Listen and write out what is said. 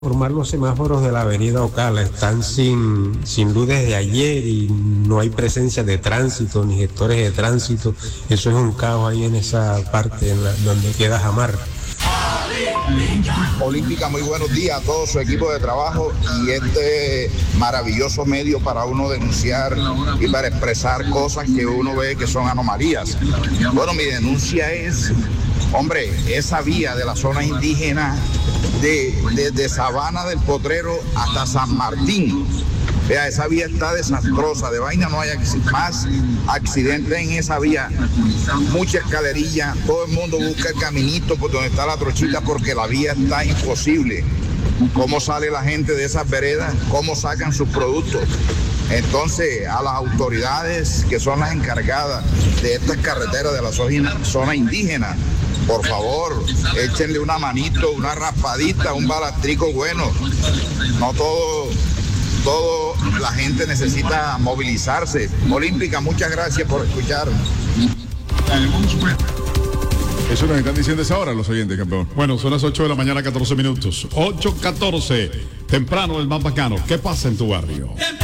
Formar los semáforos de la avenida Ocala están sin luz desde ayer y no hay presencia de tránsito ni gestores de tránsito. Eso es un caos ahí en esa parte donde queda Jamar. Olímpica, muy buenos días a todo su equipo de trabajo y este maravilloso medio para uno denunciar y para expresar cosas que uno ve que son anomalías. Bueno, mi denuncia es, hombre, esa vía de la zona indígena desde Sabana del Potrero hasta San Martín. Vea, esa vía está desastrosa, de vaina no hay más accidentes en esa vía, mucha escalerilla, todo el mundo busca el caminito por donde está la trochita porque la vía está imposible. ¿Cómo sale la gente de esas veredas? ¿Cómo sacan sus productos? Entonces, a las autoridades que son las encargadas de estas carreteras de la zona indígena, por favor, échenle una manito, una raspadita, un balastrico bueno. No todo la gente necesita movilizarse. Olímpica, muchas gracias por escuchar. Eso nos están diciendo esa hora los oyentes, campeón. Bueno, son las 8 de la mañana, 14 minutos. 8:14, temprano, el más bacano. ¿Qué pasa en tu barrio?